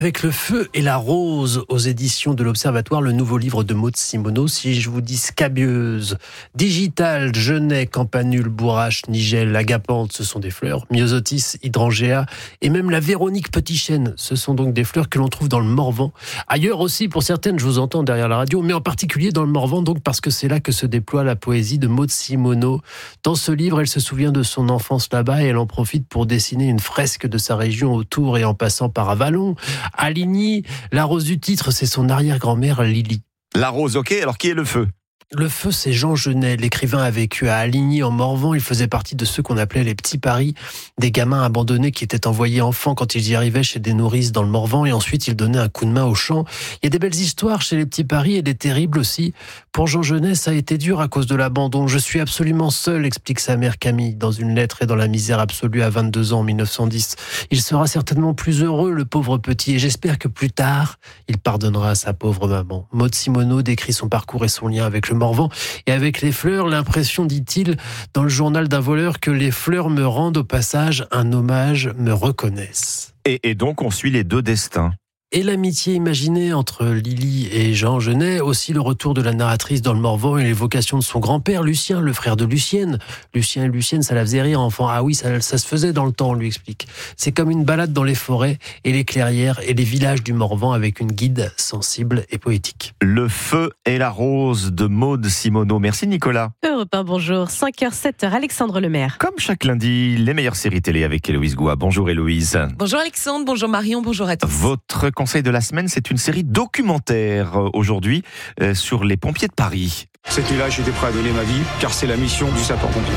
Avec Le Feu et la Rose aux éditions de l'Observatoire, le nouveau livre de Maud Simoneau. Si je vous dis scabieuse, digitale, genêt, campanule, bourrache, nigelle, agapante, ce sont des fleurs. Myosotis, hydrangea et même la Véronique Petit-Chêne, ce sont donc des fleurs que l'on trouve dans le Morvan. Ailleurs aussi, pour certaines, je vous entends derrière la radio, mais en particulier dans le Morvan, donc parce que c'est là que se déploie la poésie de Maud Simoneau. Dans ce livre, elle se souvient de son enfance là-bas et elle en profite pour dessiner une fresque de sa région autour et en passant par Avallon. À Ligny, la rose du titre, c'est son arrière-grand-mère Lily. La rose, ok, alors qui est le feu ? Le Feu, c'est Jean Genet. L'écrivain a vécu à Aligny, en Morvan. Il faisait partie de ceux qu'on appelait les petits paris, des gamins abandonnés qui étaient envoyés enfants quand ils y arrivaient chez des nourrices dans le Morvan, et ensuite ils donnaient un coup de main au champ. Il y a des belles histoires chez les petits paris et des terribles aussi. Pour Jean Genet, ça a été dur à cause de l'abandon. Je suis absolument seul, explique sa mère Camille, dans une lettre et dans la misère absolue à 22 ans en 1910. Il sera certainement plus heureux, le pauvre petit, et j'espère que plus tard, il pardonnera à sa pauvre maman. Maud Simoneau décrit son parcours et son lien avec le Morvan. Et avec les fleurs, l'impression, dit-il, dans le journal d'un voleur, que les fleurs me rendent au passage un hommage, me reconnaissent. Et donc on suit les deux destins. Et l'amitié imaginée entre Lily et Jean Genet, aussi le retour de la narratrice dans le Morvan et l'évocation de son grand-père, Lucien, le frère de Lucienne. Lucien et Lucienne, ça la faisait rire, enfant. Ah oui, ça se faisait dans le temps, on lui explique. C'est comme une balade dans les forêts et les clairières et les villages du Morvan avec une guide sensible et poétique. Le Feu et la Rose de Maud Simoneau. Merci Nicolas. Europe 1, bonjour. 5h, 7h, Alexandre Lemaire. Comme chaque lundi, les meilleures séries télé avec Héloïse Goua. Bonjour Héloïse. Bonjour Alexandre, bonjour Marion, bonjour à tous. Votre conseil de la semaine, c'est une série documentaire aujourd'hui sur les pompiers de Paris. Cette nuit-là, j'étais prêt à donner ma vie, car c'est la mission du sapeur-pompier.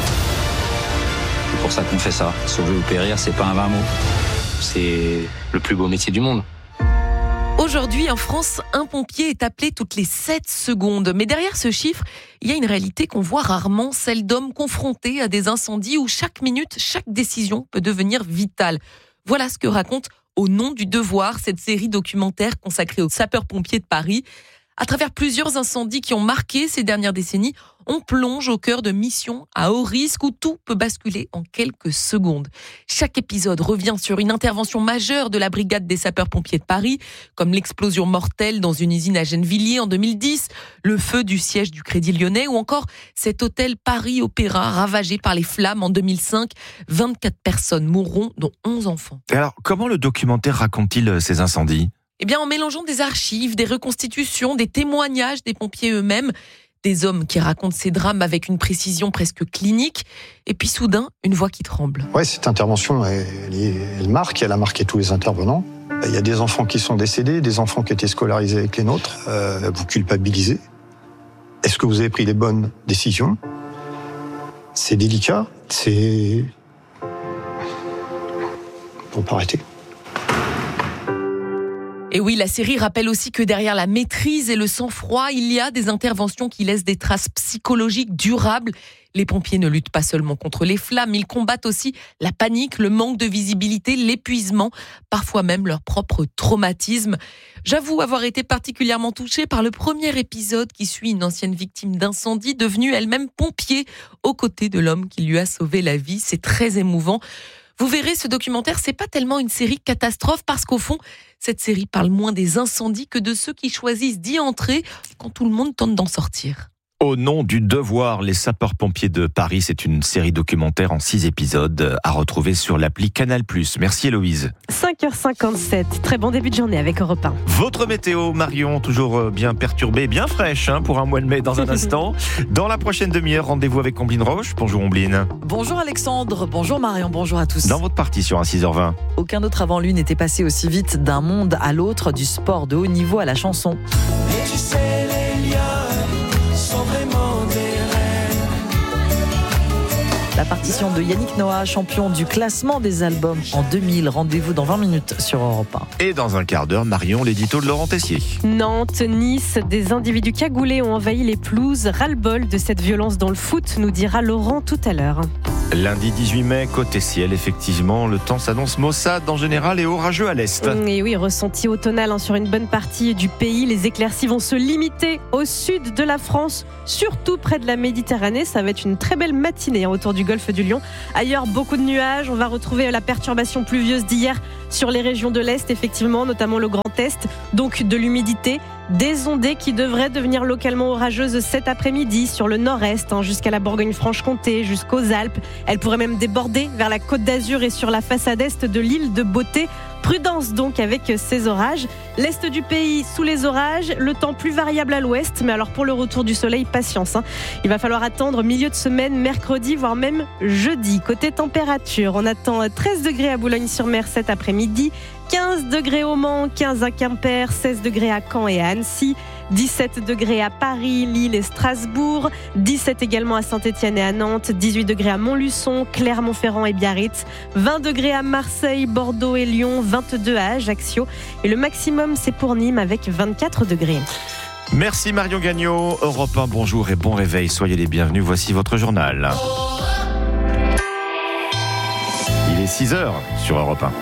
C'est pour ça qu'on fait ça. Sauver ou périr, c'est pas un vain mot. C'est le plus beau métier du monde. Aujourd'hui, en France, un pompier est appelé toutes les 7 secondes. Mais derrière ce chiffre, il y a une réalité qu'on voit rarement, celle d'hommes confrontés à des incendies où chaque minute, chaque décision peut devenir vitale. Voilà ce que raconte Au nom du devoir, cette série documentaire consacrée aux sapeurs-pompiers de Paris. À travers plusieurs incendies qui ont marqué ces dernières décennies, on plonge au cœur de missions à haut risque où tout peut basculer en quelques secondes. Chaque épisode revient sur une intervention majeure de la brigade des sapeurs-pompiers de Paris, comme l'explosion mortelle dans une usine à Gennevilliers en 2010, le feu du siège du Crédit Lyonnais ou encore cet hôtel Paris Opéra ravagé par les flammes en 2005. 24 personnes mourront, dont 11 enfants. Alors, comment le documentaire raconte-t-il ces incendies ? Eh bien, en mélangeant des archives, des reconstitutions, des témoignages des pompiers eux-mêmes, des hommes qui racontent ces drames avec une précision presque clinique, et puis soudain, une voix qui tremble. Ouais, cette intervention, elle a marqué tous les intervenants. Il y a des enfants qui sont décédés, des enfants qui étaient scolarisés avec les nôtres. Vous culpabilisez. Est-ce que vous avez pris les bonnes décisions ? C'est délicat, faut pas arrêter. Et oui, la série rappelle aussi que derrière la maîtrise et le sang-froid, il y a des interventions qui laissent des traces psychologiques durables. Les pompiers ne luttent pas seulement contre les flammes, ils combattent aussi la panique, le manque de visibilité, l'épuisement, parfois même leur propre traumatisme. J'avoue avoir été particulièrement touchée par le premier épisode qui suit une ancienne victime d'incendie, devenue elle-même pompier, aux côtés de l'homme qui lui a sauvé la vie. C'est très émouvant. Vous verrez, ce documentaire, c'est pas tellement une série catastrophe parce qu'au fond, cette série parle moins des incendies que de ceux qui choisissent d'y entrer quand tout le monde tente d'en sortir. Au nom du devoir, les sapeurs-pompiers de Paris, c'est une série documentaire en 6 épisodes à retrouver sur l'appli Canal+. Merci Héloïse. 5h57, très bon début de journée avec Europe 1. Votre météo, Marion, toujours bien perturbée, bien fraîche pour un mois de mai dans un instant. Dans la prochaine demi-heure, rendez-vous avec Omblin Roche. Bonjour Omblin. Bonjour Alexandre, bonjour Marion, bonjour à tous. Dans votre partition à 6h20. Aucun autre avant lui n'était passé aussi vite d'un monde à l'autre, du sport de haut niveau à la chanson. Et tu sais, les liens sont vraiment des reines. La partition de Yannick Noah, champion du classement des albums en 2000. Rendez-vous dans 20 minutes sur Europe 1. Et dans un quart d'heure, Marion, l'édito de Laurent Tessier. Nantes, Nice, des individus cagoulés ont envahi les pelouses. Ras-le-bol de cette violence dans le foot, nous dira Laurent tout à l'heure. Lundi 18 mai, côté ciel, effectivement, le temps s'annonce maussade en général et orageux à l'est. Et oui, ressenti automnal sur une bonne partie du pays. Les éclaircies vont se limiter au sud de la France, surtout près de la Méditerranée. Ça va être une très belle matinée autour du du golfe du Lion. Ailleurs, beaucoup de nuages. On va retrouver la perturbation pluvieuse d'hier sur les régions de l'Est, effectivement, notamment le Grand Est. Donc de l'humidité, des ondées qui devraient devenir localement orageuses cet après-midi sur le nord-est, jusqu'à la Bourgogne-Franche-Comté, jusqu'aux Alpes. Elles pourraient même déborder vers la Côte d'Azur et sur la façade est de l'île de Beauté. Prudence donc avec ces orages. L'est du pays sous les orages, le temps plus variable à l'ouest, mais alors pour le retour du soleil, patience. Il va falloir attendre milieu de semaine, mercredi, voire même jeudi. Côté température, on attend 13 degrés à Boulogne-sur-Mer cet après-midi, 15 degrés au Mans, 15 à Quimper, 16 degrés à Caen et à Annecy, 17 degrés à Paris, Lille et Strasbourg, 17 également à Saint-Étienne et à Nantes, 18 degrés à Montluçon, Clermont-Ferrand et Biarritz, 20 degrés à Marseille, Bordeaux et Lyon, 22 à Ajaccio et le maximum c'est pour Nîmes avec 24 degrés. Merci Marion Gagnon. Europe 1, bonjour et bon réveil. Soyez les bienvenus. Voici votre journal. Il est 6h sur Europe 1.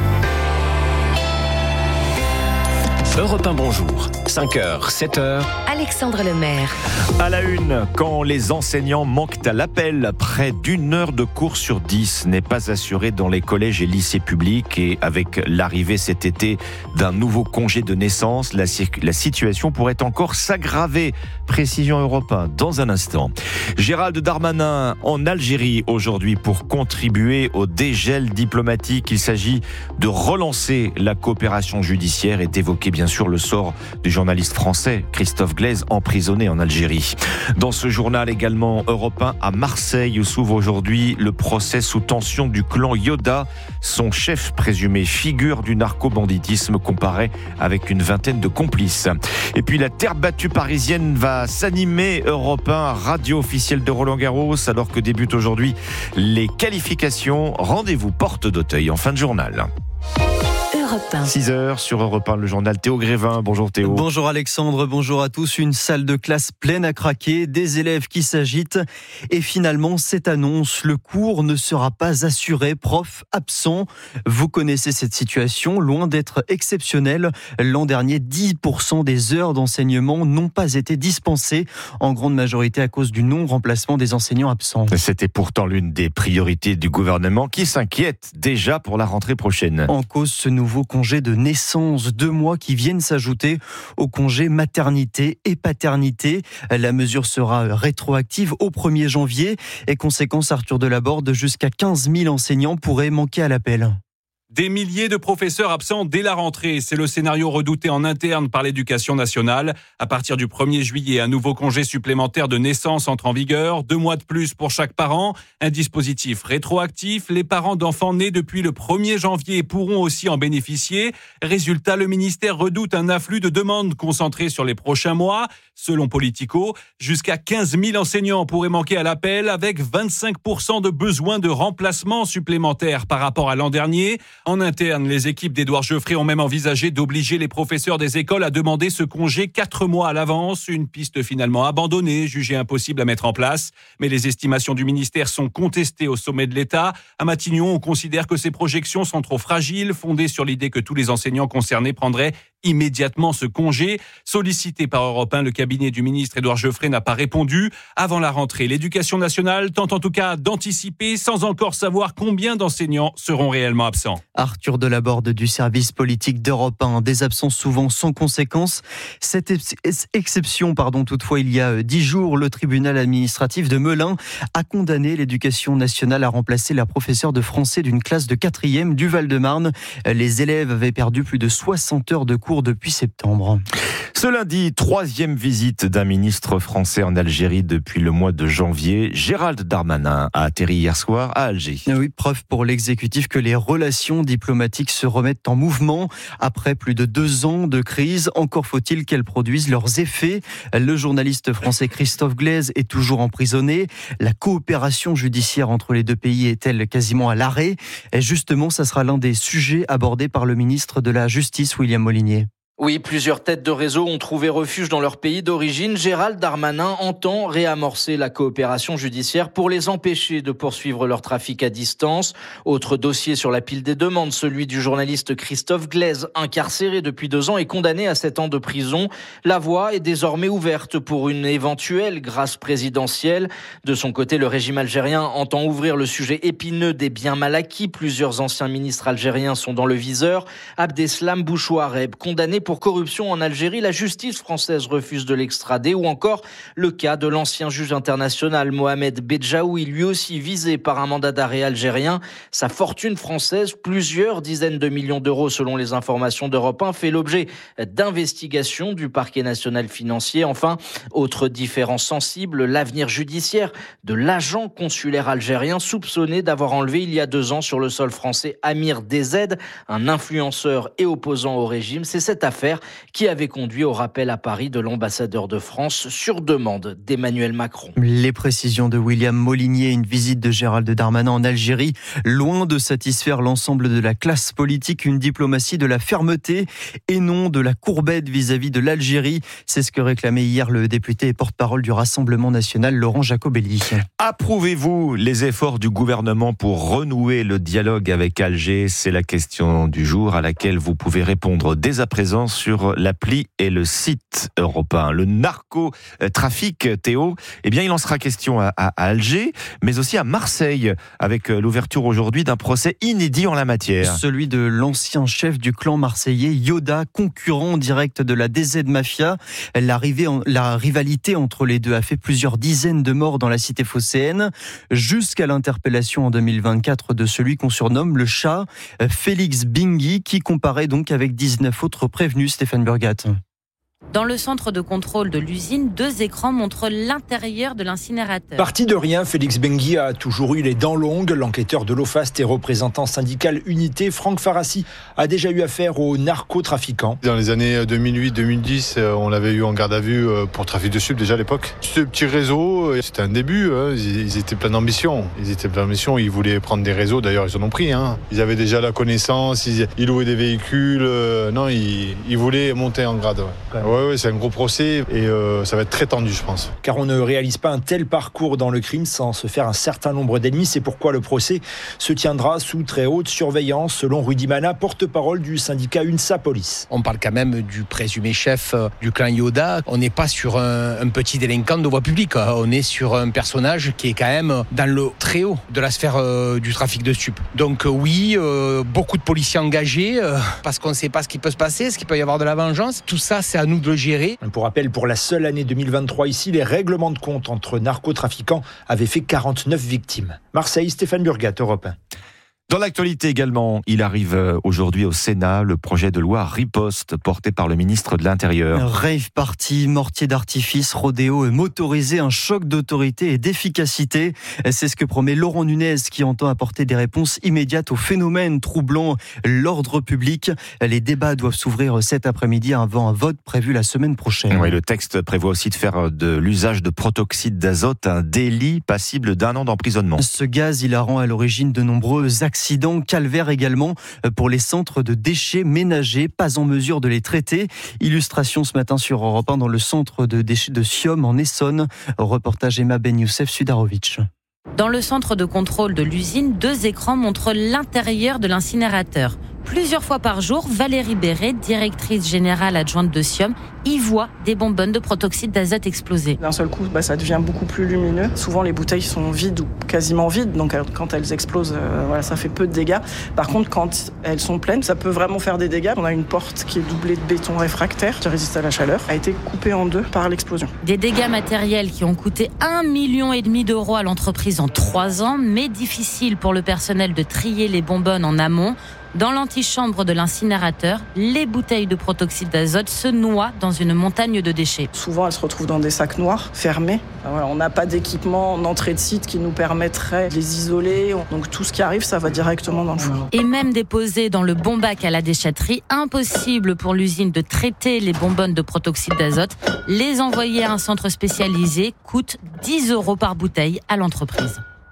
Europe 1, bonjour. 5h, 7h. Alexandre Lemaire. À la une, quand les enseignants manquent à l'appel, près d'une heure de cours sur 10 n'est pas assurée dans les collèges et lycées publics. Et avec l'arrivée cet été d'un nouveau congé de naissance, la situation pourrait encore s'aggraver. Précision Europe 1 dans un instant. Gérald Darmanin en Algérie aujourd'hui pour contribuer au dégel diplomatique. Il s'agit de relancer la coopération judiciaire et d'évoquer bien sûr le sort du journaliste français Christophe Glaise emprisonné en Algérie. Dans ce journal également Europe 1 à Marseille où s'ouvre aujourd'hui le procès sous tension du clan Yoda. Son chef présumé, figure du narco-banditisme, comparaît avec une vingtaine de complices. Et puis la terre battue parisienne va s'animer. Europe 1, radio officielle de Roland-Garros, alors que débutent aujourd'hui les qualifications. Rendez-vous porte d'Auteuil en fin de journal. 6h sur Europe 1, le journal Théo Grévin. Bonjour Théo. Bonjour Alexandre, bonjour à tous. Une salle de classe pleine à craquer, des élèves qui s'agitent. Et finalement, cette annonce, le cours ne sera pas assuré, prof absent. Vous connaissez cette situation, loin d'être exceptionnelle. L'an dernier, 10% des heures d'enseignement n'ont pas été dispensées, en grande majorité à cause du non-remplacement des enseignants absents. C'était pourtant l'une des priorités du gouvernement qui s'inquiète déjà pour la rentrée prochaine. En cause, ce nouveau congé de naissance, 2 mois qui viennent s'ajouter au congé maternité et paternité. La mesure sera rétroactive au 1er janvier et conséquence, Arthur Delaborde, jusqu'à 15 000 enseignants pourraient manquer à l'appel. Des milliers de professeurs absents dès la rentrée. C'est le scénario redouté en interne par l'Éducation nationale. À partir du 1er juillet, un nouveau congé supplémentaire de naissance entre en vigueur. 2 mois de plus pour chaque parent. Un dispositif rétroactif. Les parents d'enfants nés depuis le 1er janvier pourront aussi en bénéficier. Résultat, le ministère redoute un afflux de demandes concentrées sur les prochains mois. Selon Politico, jusqu'à 15 000 enseignants pourraient manquer à l'appel avec 25% de besoins de remplacement supplémentaires par rapport à l'an dernier. En interne, les équipes d'Édouard Geoffrey ont même envisagé d'obliger les professeurs des écoles à demander ce congé 4 mois à l'avance. Une piste finalement abandonnée, jugée impossible à mettre en place. Mais les estimations du ministère sont contestées au sommet de l'État. À Matignon, on considère que ces projections sont trop fragiles, fondées sur l'idée que tous les enseignants concernés prendraient immédiatement ce congé. Sollicité par Europe 1, le cabinet du ministre Édouard Geoffrey n'a pas répondu. Avant la rentrée, l'Éducation nationale tente en tout cas d'anticiper sans encore savoir combien d'enseignants seront réellement absents. Arthur Delaborde du service politique d'Europe 1, des absences souvent sans conséquence. Cette exception, toutefois, il y a 10 jours, le tribunal administratif de Melun a condamné l'Éducation nationale à remplacer la professeure de français d'une classe de 4e du Val-de-Marne. Les élèves avaient perdu plus de 60 heures de cours depuis septembre. Ce lundi, 3e visite d'un ministre français en Algérie depuis le mois de janvier. Gérald Darmanin a atterri hier soir à Alger. Oui, preuve pour l'exécutif que les relations diplomatiques se remettent en mouvement. Après plus de 2 ans de crise, encore faut-il qu'elles produisent leurs effets. Le journaliste français Christophe Glaise est toujours emprisonné. La coopération judiciaire entre les deux pays est-elle quasiment à l'arrêt ? Et justement, ça sera l'un des sujets abordés par le ministre de la Justice, William Molinier. Oui, plusieurs têtes de réseau ont trouvé refuge dans leur pays d'origine. Gérald Darmanin entend réamorcer la coopération judiciaire pour les empêcher de poursuivre leur trafic à distance. Autre dossier sur la pile des demandes, celui du journaliste Christophe Glaise, incarcéré depuis 2 ans et condamné à 7 ans de prison. La voie est désormais ouverte pour une éventuelle grâce présidentielle. De son côté, le régime algérien entend ouvrir le sujet épineux des biens mal acquis. Plusieurs anciens ministres algériens sont dans le viseur. Abdeslam Bouchouareb, condamné pour corruption en Algérie, la justice française refuse de l'extrader, ou encore le cas de l'ancien juge international Mohamed Bedjaoui, lui aussi visé par un mandat d'arrêt algérien. Sa fortune française, plusieurs dizaines de millions d'euros selon les informations d'Europe 1, fait l'objet d'investigations du parquet national financier. Enfin, autre différence sensible, l'avenir judiciaire de l'agent consulaire algérien soupçonné d'avoir enlevé il y a 2 ans sur le sol français Amir DZ, un influenceur et opposant au régime. C'est cette affaire qui avait conduit au rappel à Paris de l'ambassadeur de France sur demande d'Emmanuel Macron. Les précisions de William Molinier, une visite de Gérald Darmanin en Algérie, loin de satisfaire l'ensemble de la classe politique, une diplomatie de la fermeté et non de la courbette vis-à-vis de l'Algérie. C'est ce que réclamait hier le député et porte-parole du Rassemblement national, Laurent Jacobelli. Approuvez-vous les efforts du gouvernement pour renouer le dialogue avec Alger ? C'est la question du jour à laquelle vous pouvez répondre dès à présent sur l'appli et le site Europe 1. Le narcotrafic, Théo, eh bien, il en sera question à Alger, mais aussi à Marseille, avec l'ouverture aujourd'hui d'un procès inédit en la matière. Celui de l'ancien chef du clan marseillais, Yoda, concurrent direct de la DZ Mafia. La rivalité entre les deux a fait plusieurs dizaines de morts dans la cité phocéenne, jusqu'à l'interpellation en 2024 de celui qu'on surnomme le chat, Félix Bingui, qui comparait donc avec 19 autres prévenus. Stéphane Burgat. Dans le centre de contrôle de l'usine, 2 écrans montrent l'intérieur de l'incinérateur. Parti de rien, Félix Bengui a toujours eu les dents longues. L'enquêteur de l'OFAST et représentant syndical Unité, Franck Farassi, a déjà eu affaire aux narcotrafiquants. Dans les années 2008-2010, on l'avait eu en garde à vue pour trafic de stupes déjà à l'époque. Ce petit réseau, c'était un début. Ils étaient pleins d'ambition. Ils voulaient prendre des réseaux, d'ailleurs ils en ont pris. Ils avaient déjà la connaissance, ils louaient des véhicules. Ils voulaient monter en grade. Ouais, c'est un gros procès et ça va être très tendu, je pense. Car on ne réalise pas un tel parcours dans le crime sans se faire un certain nombre d'ennemis. C'est pourquoi le procès se tiendra sous très haute surveillance, selon Rudy Mana, porte-parole du syndicat UNSA Police. On parle quand même du présumé chef du clan Yoda. On n'est pas sur un petit délinquant de voie publique. On est sur un personnage qui est quand même dans le très haut de la sphère du trafic de stupes. Donc oui, beaucoup de policiers engagés parce qu'on ne sait pas ce qui peut se passer, ce qu'il peut y avoir de la vengeance. Tout ça, c'est à nous de le gérer. Pour rappel, pour la seule année 2023 ici, les règlements de compte entre narcotrafiquants avaient fait 49 victimes. Marseille, Stéphane Burgat, Europe 1. Dans l'actualité également, il arrive aujourd'hui au Sénat le projet de loi Riposte porté par le ministre de l'Intérieur. Rave party, mortier d'artifice, rodéo motorisé, un choc d'autorité et d'efficacité. C'est ce que promet Laurent Nunez qui entend apporter des réponses immédiates aux phénomènes troublant l'ordre public. Les débats doivent s'ouvrir cet après-midi avant un vote prévu la semaine prochaine. Oui, le texte prévoit aussi de faire de l'usage de protoxyde d'azote un délit passible d'1 an d'emprisonnement. Ce gaz, il rend à l'origine de nombreux accidents, calvaire également pour les centres de déchets ménagers, pas en mesure de les traiter. Illustration ce matin sur Europe 1 dans le centre de déchets de Siom en Essonne. Reportage Emma Ben Youssef Sudarovic. Dans le centre de contrôle de l'usine, 2 écrans montrent l'intérieur de l'incinérateur. Plusieurs fois par jour, Valérie Béret, directrice générale adjointe de Siom, y voit des bonbonnes de protoxyde d'azote exploser. D'un seul coup, ça devient beaucoup plus lumineux. Souvent, les bouteilles sont vides ou quasiment vides, donc quand elles explosent, ça fait peu de dégâts. Par contre, quand elles sont pleines, ça peut vraiment faire des dégâts. On a une porte qui est doublée de béton réfractaire, qui résiste à la chaleur, a été coupée en 2 par l'explosion. Des dégâts matériels qui ont coûté 1,5 million d'euros à l'entreprise en 3 ans, mais difficile pour le personnel de trier les bonbonnes en amont. Dans l'antichambre de l'incinérateur, les bouteilles de protoxyde d'azote se noient dans une montagne de déchets. Souvent, elles se retrouvent dans des sacs noirs, fermés. On n'a pas d'équipement en entrée de site qui nous permettrait de les isoler. Donc tout ce qui arrive, ça va directement dans le four. Et même déposées dans le bon bac à la déchetterie, impossible pour l'usine de traiter les bonbonnes de protoxyde d'azote. Les envoyer à un centre spécialisé coûte 10 € par bouteille à l'entreprise.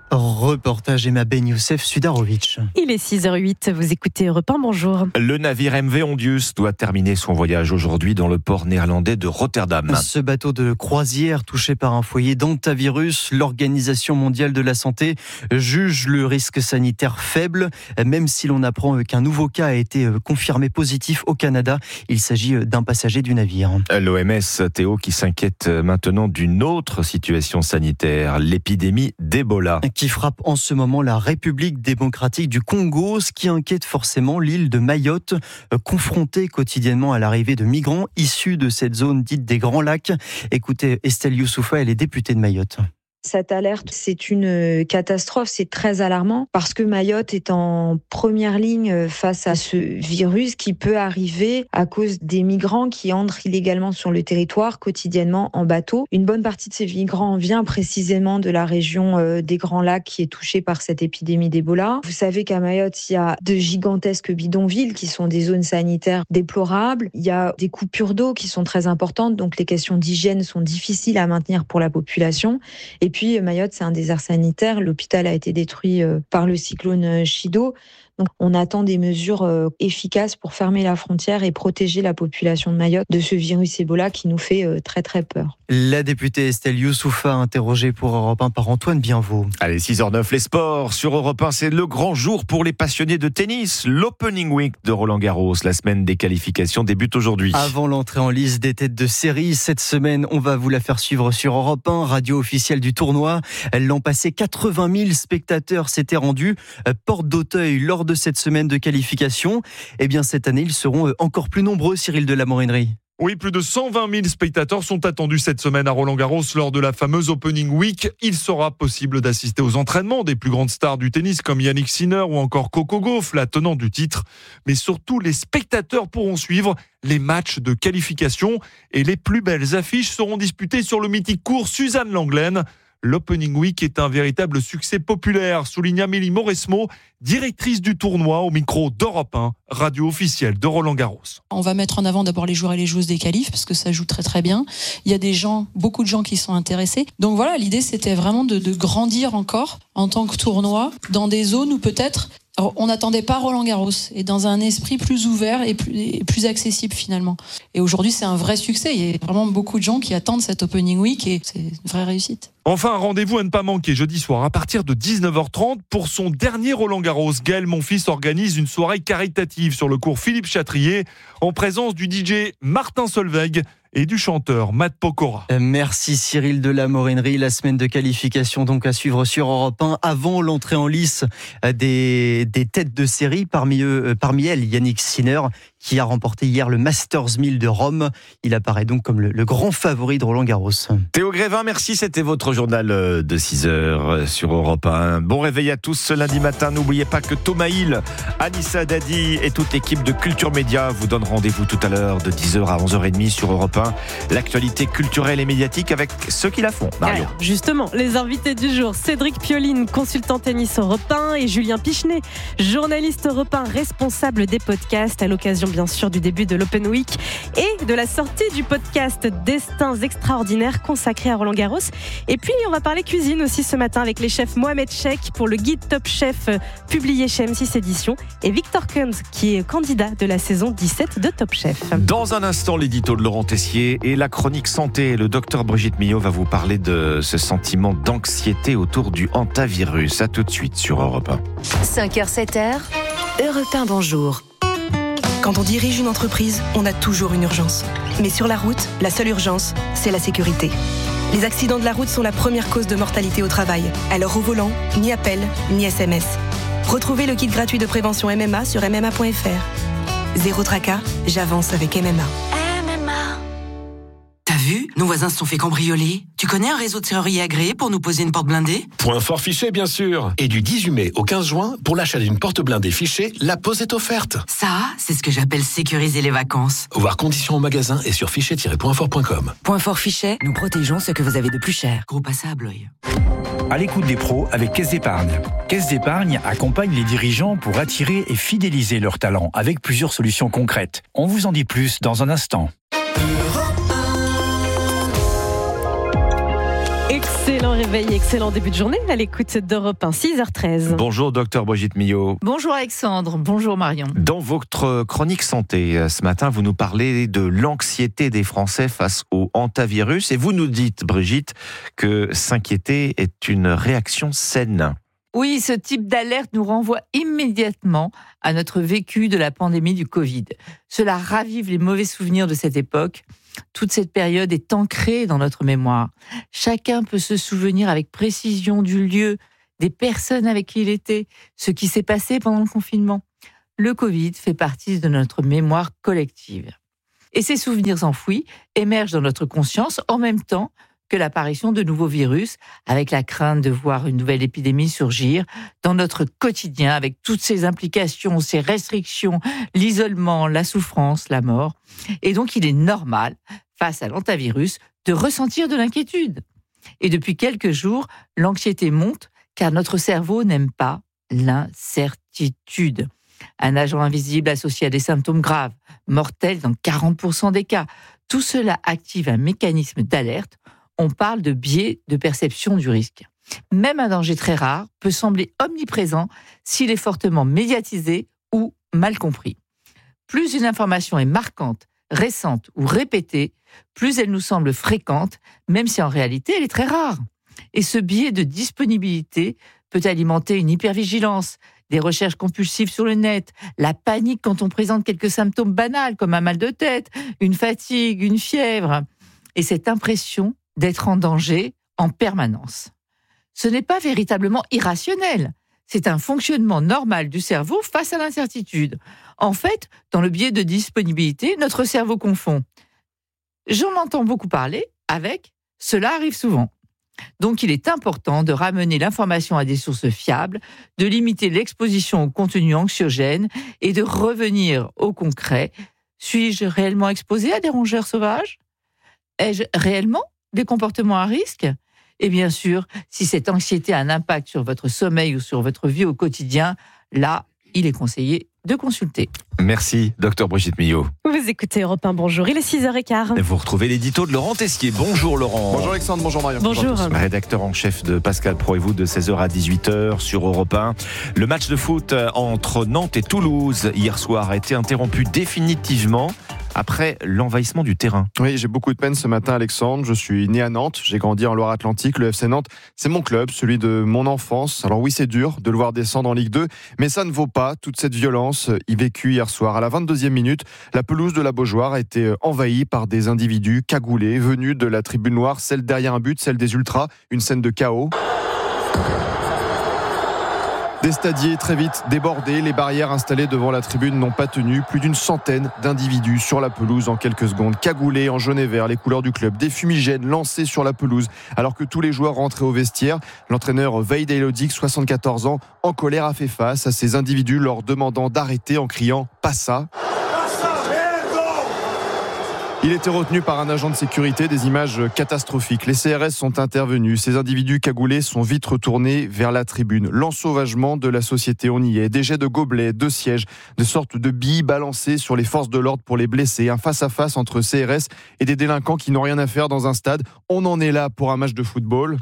Reportage Emma Ben Youssef Sudarovic. Il est 6h08, vous écoutez Europe 1, bonjour. Le navire MV Ondius doit terminer son voyage aujourd'hui dans le port néerlandais de Rotterdam. Ce bateau de croisière touché par un foyer d'hantavirus, l'Organisation mondiale de la santé juge le risque sanitaire faible, même si l'on apprend qu'un nouveau cas a été confirmé positif au Canada. Il s'agit d'un passager du navire. L'OMS, Théo, qui s'inquiète maintenant d'une autre situation sanitaire, l'épidémie d'Ebola. Qui frappe en ce moment la République démocratique du Congo, ce qui inquiète forcément l'île de Mayotte, confrontée quotidiennement à l'arrivée de migrants issus de cette zone dite des Grands Lacs. Écoutez, Estelle Youssoufa, elle est députée de Mayotte. Cette alerte, c'est une catastrophe, c'est très alarmant parce que Mayotte est en première ligne face à ce virus qui peut arriver à cause des migrants qui entrent illégalement sur le territoire quotidiennement en bateau. Une bonne partie de ces migrants vient précisément de la région des Grands Lacs qui est touchée par cette épidémie d'Ebola. Vous savez qu'à Mayotte, il y a de gigantesques bidonvilles qui sont des zones sanitaires déplorables. Il y a des coupures d'eau qui sont très importantes, donc les questions d'hygiène sont difficiles à maintenir pour la population. Et puis Mayotte, c'est un désert sanitaire. L'hôpital a été détruit par le cyclone Chido. Donc, on attend des mesures efficaces pour fermer la frontière et protéger la population de Mayotte de ce virus Ebola qui nous fait très très peur. La députée Estelle Youssoufa, interrogée pour Europe 1 par Antoine Bienvaux. Allez, 6h09, les sports sur Europe 1, c'est le grand jour pour les passionnés de tennis. L'Opening Week de Roland-Garros, la semaine des qualifications débute aujourd'hui. Avant l'entrée en lice des têtes de série, cette semaine, on va vous la faire suivre sur Europe 1, radio officielle du tournoi. L'an passé, 80 000 spectateurs s'étaient rendus porte d'Auteuil lors de cette semaine de qualification. Eh bien, cette année, ils seront encore plus nombreux, Cyril de la Morinerie. Oui, plus de 120 000 spectateurs sont attendus cette semaine à Roland-Garros lors de la fameuse Opening Week. Il sera possible d'assister aux entraînements des plus grandes stars du tennis comme Yannick Sinner ou encore Coco Gauff, la tenante du titre. Mais surtout, les spectateurs pourront suivre les matchs de qualification et les plus belles affiches seront disputées sur le mythique court Suzanne Lenglen. L'Opening Week est un véritable succès populaire, souligne Amélie Mauresmo, directrice du tournoi au micro d'Europe 1, radio officielle de Roland-Garros. On va mettre en avant d'abord les joueurs et les joueuses des qualifs parce que ça joue très très bien. Il y a beaucoup de gens qui sont intéressés. Donc voilà, l'idée c'était vraiment de grandir encore en tant que tournoi dans des zones où peut-être on n'attendait pas Roland-Garros et dans un esprit plus ouvert et plus accessible finalement. Et aujourd'hui, c'est un vrai succès. Il y a vraiment beaucoup de gens qui attendent cette Opening Week et c'est une vraie réussite. Enfin, un rendez-vous à ne pas manquer jeudi soir à partir de 19h30 pour son dernier Roland-Garros. Gaël Monfils organise une soirée caritative sur le cours Philippe Chatrier en présence du DJ Martin Solveig et du chanteur Matt Pokora. Merci Cyril de la Morinerie. La semaine de qualification donc à suivre sur Europe 1 avant l'entrée en lice des têtes de série. Parmi elles, Yannick Sinner qui a remporté hier le Masters 1000 de Rome. Il apparaît donc comme le grand favori de Roland-Garros. Théo Grévin, merci. C'était votre journal de 6h sur Europe 1. Bon réveil à tous ce lundi matin. N'oubliez pas que Thomas Hill, Anissa Dadi et toute l'équipe de Culture Média vous donnent rendez-vous tout à l'heure de 10h à 11h30 sur Europe 1. L'actualité culturelle et médiatique avec ceux qui la font. Marion. Alors, justement, les invités du jour, Cédric Pioline, consultant tennis Europe 1 et Julien Pichenet, journaliste Europe 1 responsable des podcasts à l'occasion bien sûr du début de l'Open Week et de la sortie du podcast Destins extraordinaires consacré à Roland Garros. Et puis on va parler cuisine aussi ce matin avec les chefs Mohamed Cheikh pour le guide Top Chef publié chez M6 Éditions et Victor Kunz qui est candidat de la saison 17 de Top Chef. Dans un instant, l'édito de Laurent Tessier et la chronique santé. Le docteur Brigitte Millot va vous parler de ce sentiment d'anxiété autour du hantavirus. À tout de suite sur Europe 1. 5h, 7h, Europe 1, bonjour. Quand on dirige une entreprise, on a toujours une urgence. Mais sur la route, la seule urgence, c'est la sécurité. Les accidents de la route sont la première cause de mortalité au travail. Alors au volant, ni appel, ni SMS. Retrouvez le kit gratuit de prévention MMA sur MMA.fr. Zéro tracas, j'avance avec MMA. T'as vu ? Nos voisins se sont fait cambrioler. Tu connais un réseau de serruriers agréé pour nous poser une porte blindée ? Point fort Fichet, bien sûr. Et du 18 mai au 15 juin, pour l'achat d'une porte blindée Fichet, la pose est offerte. Ça, c'est ce que j'appelle sécuriser les vacances. Voir conditions au magasin et sur fichet-pointfort.com. Point fort Fichet, nous protégeons ce que vous avez de plus cher. Gros à ça à Blois. À l'écoute des pros avec Caisse d'Épargne. Caisse d'Épargne accompagne les dirigeants pour attirer et fidéliser leurs talents avec plusieurs solutions concrètes. On vous en dit plus dans un instant. Excellent Excellent réveil, excellent début de journée à l'écoute d'Europe 1, 6h13. Bonjour docteur Brigitte Millot. Bonjour Alexandre, bonjour Marion. Dans votre chronique santé ce matin, vous nous parlez de l'anxiété des Français face au hantavirus et vous nous dites, Brigitte, que s'inquiéter est une réaction saine. Oui, ce type d'alerte nous renvoie immédiatement à notre vécu de la pandémie du Covid. Cela ravive les mauvais souvenirs de cette époque. Toute cette période est ancrée dans notre mémoire. Chacun peut se souvenir avec précision du lieu, des personnes avec qui il était, ce qui s'est passé pendant le confinement. Le Covid fait partie de notre mémoire collective. Et ces souvenirs enfouis émergent dans notre conscience en même temps que l'apparition de nouveaux virus, avec la crainte de voir une nouvelle épidémie surgir dans notre quotidien, avec toutes ces implications, ces restrictions, l'isolement, la souffrance, la mort. Et donc, il est normal, face à l'hantavirus, de ressentir de l'inquiétude. Et depuis quelques jours, l'anxiété monte, car notre cerveau n'aime pas l'incertitude. Un agent invisible associé à des symptômes graves, mortels dans 40% des cas. Tout cela active un mécanisme d'alerte. On parle de biais de perception du risque. Même un danger très rare peut sembler omniprésent s'il est fortement médiatisé ou mal compris. Plus une information est marquante, récente ou répétée, plus elle nous semble fréquente, même si en réalité elle est très rare. Et ce biais de disponibilité peut alimenter une hypervigilance, des recherches compulsives sur le net, la panique quand on présente quelques symptômes banals comme un mal de tête, une fatigue, une fièvre, et cette impression d'être en danger en permanence. Ce n'est pas véritablement irrationnel. C'est un fonctionnement normal du cerveau face à l'incertitude. En fait, dans le biais de disponibilité, notre cerveau confond. J'en entends beaucoup parler avec « cela arrive souvent ». Donc il est important de ramener l'information à des sources fiables, de limiter l'exposition au contenu anxiogène et de revenir au concret. Suis-je réellement exposé à des rongeurs sauvages ? Ai-je réellement des comportements à risque ? Et bien sûr, si cette anxiété a un impact sur votre sommeil ou sur votre vie au quotidien, là, il est conseillé de consulter. Merci, docteur Brigitte Millot. Vous écoutez Europe 1, bonjour, il est 6h15. Et vous retrouvez l'édito de Laurent Tessier. Bonjour Laurent. Bonjour Alexandre, bonjour Marion. Bonjour. Rédacteur en chef de Pascal Pro et vous de 16h à 18h sur Europe 1. Le match de foot entre Nantes et Toulouse hier soir a été interrompu définitivement après l'envahissement du terrain. Oui, j'ai beaucoup de peine ce matin Alexandre. Je suis né à Nantes, j'ai grandi en Loire-Atlantique. Le FC Nantes, c'est mon club, celui de mon enfance. Alors oui, c'est dur de le voir descendre en Ligue 2, mais ça ne vaut pas toute cette violence y vécue hier soir. À la 22e minute, la pelouse de la Beaujoire a été envahie par des individus cagoulés, venus de la tribune noire, celle derrière un but, celle des ultras, une scène de chaos. Des stadiers très vite débordés, les barrières installées devant la tribune n'ont pas tenu. Plus d'une centaine d'individus sur la pelouse en quelques secondes, cagoulés en jaune et vert, les couleurs du club, des fumigènes lancés sur la pelouse alors que tous les joueurs rentraient au vestiaire. L'entraîneur Veid Elodic, 74 ans, en colère, a fait face à ces individus leur demandant d'arrêter en criant « Pas ça !» Il était retenu par un agent de sécurité, des images catastrophiques. Les CRS sont intervenus. Ces individus cagoulés sont vite retournés vers la tribune. L'ensauvagement de la société, on y est. Des jets de gobelets, de sièges, de sortes de billes balancées sur les forces de l'ordre pour les blesser. Un face-à-face entre CRS et des délinquants qui n'ont rien à faire dans un stade. On en est là pour un match de football.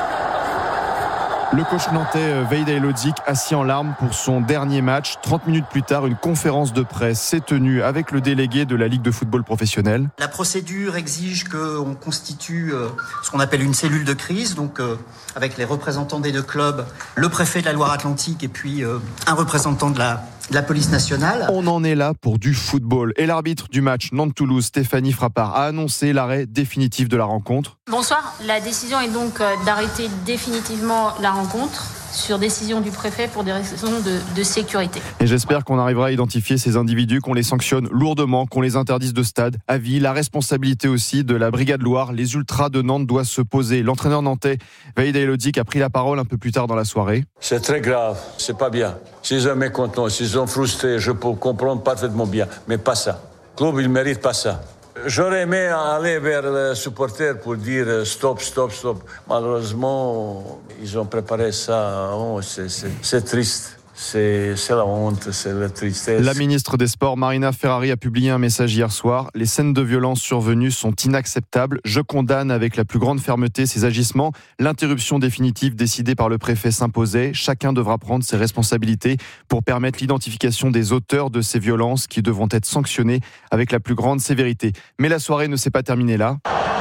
Le coach nantais Veid Elodic assis en larmes pour son dernier match. 30 minutes plus tard, une conférence de presse s'est tenue avec le délégué de la Ligue de football professionnel. La procédure exige qu'on constitue ce qu'on appelle une cellule de crise, donc avec les représentants des deux clubs, le préfet de la Loire-Atlantique et puis un représentant de la police nationale. On en est là pour du football. Et l'arbitre du match Nantes-Toulouse, Stéphanie Frappard, a annoncé l'arrêt définitif de la rencontre. Bonsoir. La décision est donc d'arrêter définitivement la rencontre sur décision du préfet pour des raisons de sécurité. Et j'espère qu'on arrivera à identifier ces individus, qu'on les sanctionne lourdement, qu'on les interdise de stade à vie. La responsabilité aussi de la Brigade Loire, les ultras de Nantes doit se poser. L'entraîneur nantais Veid Elodic a pris la parole un peu plus tard dans la soirée. C'est très grave, c'est pas bien. S'ils sont mécontents, s'ils sont frustrés, je peux comprendre parfaitement bien, mais pas ça. Le club, il mérite pas ça. J'aurais aimé aller vers les supporters pour dire stop. Malheureusement, ils ont préparé ça. Oh, c'est triste. c'est la honte, c'est la tristesse. La ministre des Sports, Marina Ferrari, a publié un message hier soir. Les scènes de violence survenues sont inacceptables. Je condamne avec la plus grande fermeté ces agissements. L'interruption définitive décidée par le préfet s'imposait. Chacun devra prendre ses responsabilités pour permettre l'identification des auteurs de ces violences qui devront être sanctionnés avec la plus grande sévérité. Mais la soirée ne s'est pas terminée là.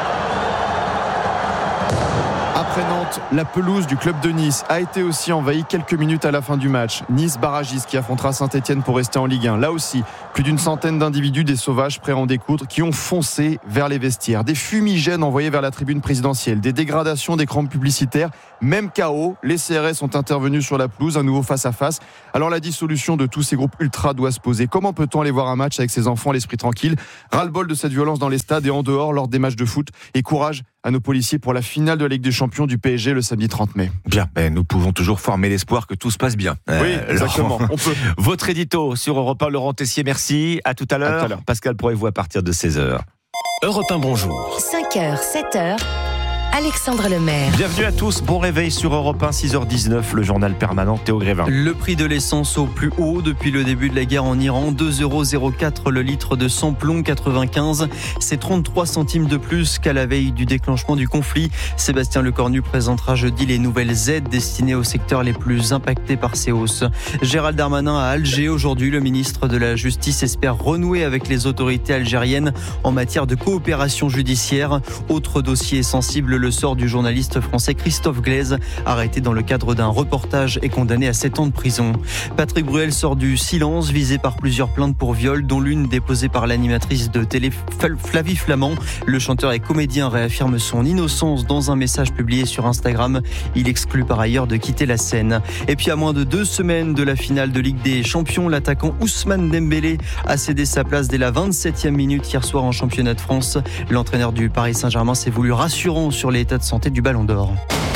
Après Nantes, la pelouse du club de Nice a été aussi envahie quelques minutes à la fin du match. Nice barragiste qui affrontera Saint-Etienne pour rester en Ligue 1. Là aussi, plus d'une centaine d'individus, des sauvages prêts à en découdre, qui ont foncé vers les vestiaires. Des fumigènes envoyés vers la tribune présidentielle, des dégradations d'écrans publicitaires, même chaos. Les CRS sont intervenus sur la pelouse, un nouveau face-à-face. Alors la dissolution de tous ces groupes ultra doit se poser. Comment peut-on aller voir un match avec ses enfants, l'esprit tranquille? Ras-le-bol de cette violence dans les stades et en dehors lors des matchs de foot. Et courage à nos policiers pour la finale de la Ligue des Champions du PSG le samedi 30 mai. Bien, nous pouvons toujours former l'espoir que tout se passe bien. Oui, exactement. On peut. Votre édito sur Europe 1, Laurent Tessier, merci. À tout à l'heure. Pascal Proëvoix à partir de 16h. Europe 1, bonjour. 5h, 7h. Alexandre Lemaire. Bienvenue à tous, bon réveil sur Europe 1, 6h19, le journal permanent Théo Grévin. Le prix de l'essence au plus haut depuis le début de la guerre en Iran, 2,04 € le litre de samplon 95. C'est 33 centimes de plus qu'à la veille du déclenchement du conflit. Sébastien Lecornu présentera jeudi les nouvelles aides destinées aux secteurs les plus impactés par ces hausses. Gérald Darmanin à Alger aujourd'hui, le ministre de la Justice espère renouer avec les autorités algériennes en matière de coopération judiciaire. Autre dossier sensible, le sort du journaliste français Christophe Glaise, arrêté dans le cadre d'un reportage et condamné à 7 ans de prison. Patrick Bruel sort du silence, visé par plusieurs plaintes pour viol, dont l'une déposée par l'animatrice de télé Flavie Flamand. Le chanteur et comédien réaffirme son innocence dans un message publié sur Instagram. Il exclut par ailleurs de quitter la scène. Et puis à moins de 2 semaines de la finale de Ligue des Champions, l'attaquant Ousmane Dembélé a cédé sa place dès la 27e minute hier soir en championnat de France. L'entraîneur du Paris Saint-Germain s'est voulu rassurant sur l'état de santé du Ballon d'Or.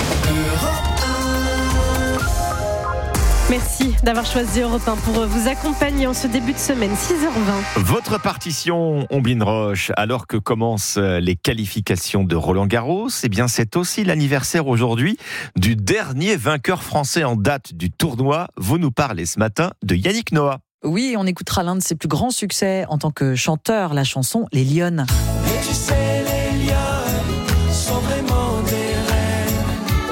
Merci d'avoir choisi Europe 1 pour vous accompagner en ce début de semaine, 6h20. Votre partition, Omblin Roche, alors que commencent les qualifications de Roland-Garros, eh bien c'est aussi l'anniversaire aujourd'hui du dernier vainqueur français en date du tournoi. Vous nous parlez ce matin de Yannick Noah. Oui, on écoutera l'un de ses plus grands succès en tant que chanteur, la chanson Les Lyonnes. Et tu sais, les Lyonnes sont vraiment des reines.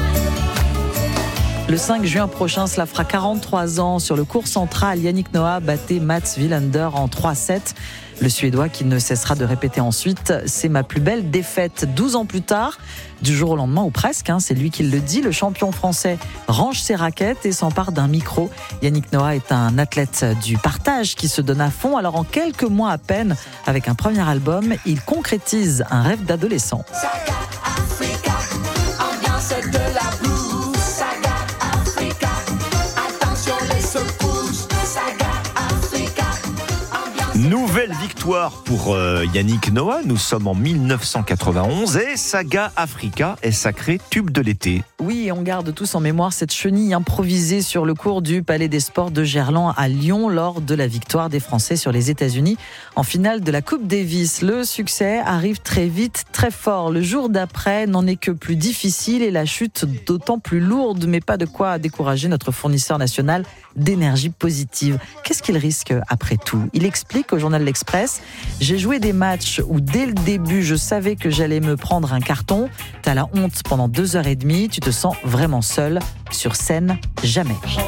Le 5 juin prochain, cela fera 43 ans. Sur le court central, Yannick Noah battait Mats Wilander en 3-7. Le Suédois qui ne cessera de répéter ensuite « C'est ma plus belle défaite ». 12 ans plus tard, du jour au lendemain ou presque, c'est lui qui le dit, le champion français range ses raquettes et s'empare d'un micro. Yannick Noah est un athlète du partage qui se donne à fond. Alors en quelques mois à peine, avec un premier album, il concrétise un rêve d'adolescent. Saga Africa, ambiance de la blues. Saga Africa, attention les secousses. Saga Africa. Nouvelle victoire pour Yannick Noah. Nous sommes en 1991 et Saga Africa est sacré tube de l'été. Oui, on garde tous en mémoire cette chenille improvisée sur le cours du Palais des Sports de Gerland à Lyon lors de la victoire des Français sur les États-Unis en finale de la Coupe Davis. Le succès arrive très vite, très fort. Le jour d'après n'en est que plus difficile et la chute d'autant plus lourde, mais pas de quoi décourager notre fournisseur national d'énergie positive. Qu'est-ce qu'il risque après tout? Il explique au journal L'Express: j'ai joué des matchs où dès le début je savais que j'allais me prendre un carton. T'as la honte pendant 2h30, tu te sens vraiment seul. Sur scène, jamais.